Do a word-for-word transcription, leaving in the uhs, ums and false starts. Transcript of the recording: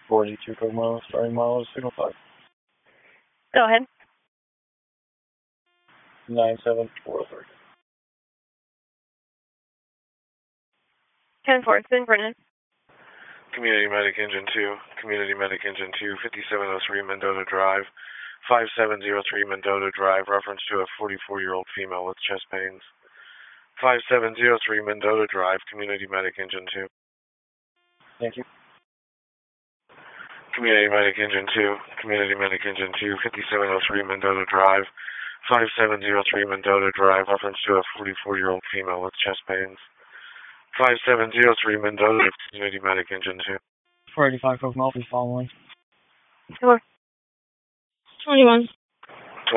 forty-two Cogmos, starting mile signal five. Go ahead. nine seven four three. ten four, spin Brennan. Community Medic Engine two, Community Medic Engine two, fifty-seven oh three Mendota Drive, five seven oh three Mendota Drive, reference to a forty-four-year-old female with chest pains. five seven oh three Mendota Drive, Community Medic Engine two. Thank you. Community Medic Engine two, Community Medic Engine two, fifty-seven oh three Mendota Drive, five seven oh three Mendota Drive, reference to a forty-four-year-old female with chest pains. five seven oh three Mendota, Community Medic Engine two. four eighty-five Cogmos is following. Four. twenty-one.